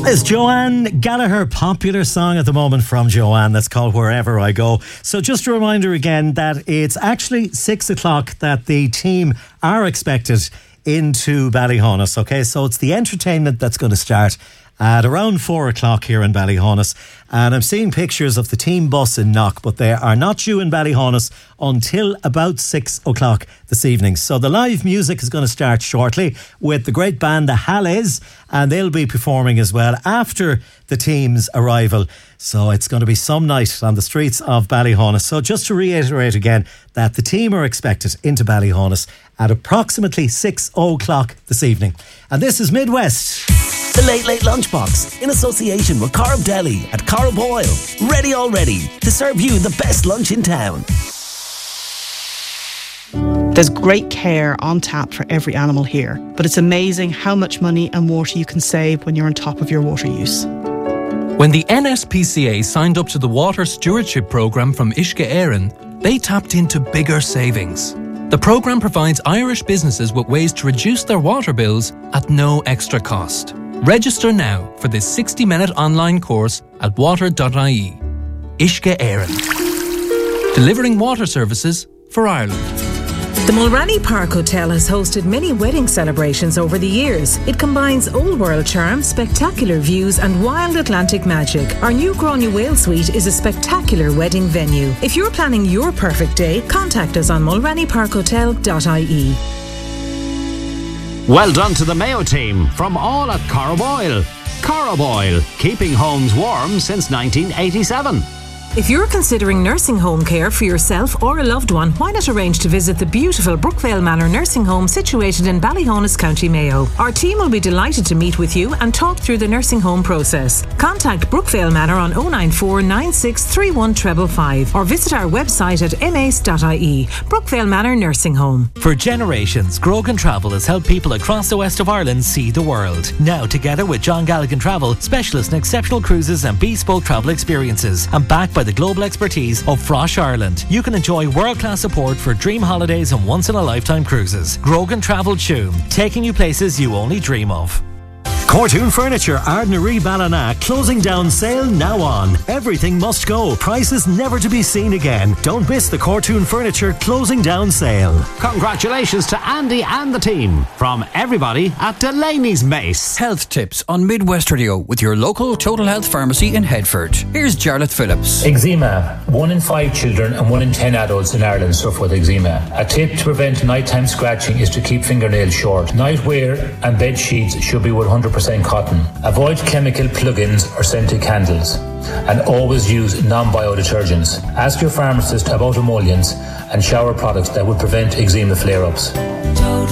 It's Joanne Gallagher, popular song at the moment from Joanne that's called Wherever I Go. So just a reminder again that it's actually 6 o'clock that the team are expected into Ballyhonus, okay? So it's the entertainment that's going to start at around 4 o'clock here in Ballyhonus. And I'm seeing pictures of the team bus in Knock, but they are not due in Ballyhonus until about 6 o'clock this evening. So the live music is going to start shortly with the great band The Hallés, and they'll be performing as well after the team's arrival. So it's going to be some night on the streets of Ballyhonus. So just to reiterate again that the team are expected into Ballyhonus at approximately 6 o'clock this evening. And this is Midwest. The Late Late Lunchbox, in association with Corrib Deli at Corrib Oil. Ready already to serve you the best lunch in town. There's great care on tap for every animal here, but it's amazing how much money and water you can save when you're on top of your water use. When the NSPCA signed up to the Water Stewardship Programme from Uisce Éireann, they tapped into bigger savings. The programme provides Irish businesses with ways to reduce their water bills at no extra cost. Register now for this 60-minute online course at water.ie. Uisce Éireann. Delivering water services for Ireland. The Mulranny Park Hotel has hosted many wedding celebrations over the years. It combines old world charm, spectacular views and wild Atlantic magic. Our new Gráinne Whale Suite is a spectacular wedding venue. If you're planning your perfect day, contact us on mulrannyparkhotel.ie. Well done to the Mayo team from all at Corrib Oil. Corrib Oil, keeping homes warm since 1987. If you're considering nursing home care for yourself or a loved one, why not arrange to visit the beautiful Brookvale Manor nursing home situated in Ballyhonus, County Mayo. Our team will be delighted to meet with you and talk through the nursing home process. Contact Brookvale Manor on 094 9631 555 or visit our website at mace.ie. Brookvale Manor Nursing Home. For generations, Grogan Travel has helped people across the west of Ireland see the world. Now, together with John Galligan Travel, specialists in exceptional cruises and bespoke travel experiences, and backed by the global expertise of Frosh Ireland, you can enjoy world-class support for dream holidays and once-in-a-lifetime cruises. Grogan Travel Tuam, taking you places you only dream of. Cortoon Furniture, Ardnaree Ballina, closing down sale now on. Everything must go. Prices never to be seen again. Don't miss the Cortoon Furniture closing down sale. Congratulations to Andy and the team from everybody at Delaney's Mace. Health tips on Midwest Radio with your local Total Health Pharmacy in Headford. Here's Jarlath Phillips. Eczema. 1 in 5 children and 1 in 10 adults in Ireland suffer with eczema. A tip to prevent nighttime scratching is to keep fingernails short. Nightwear and bed sheets should be 100% cotton. Avoid chemical plug-ins or scented candles, and always use non-bio detergents. Ask your pharmacist about emollients and shower products that would prevent eczema flare-ups.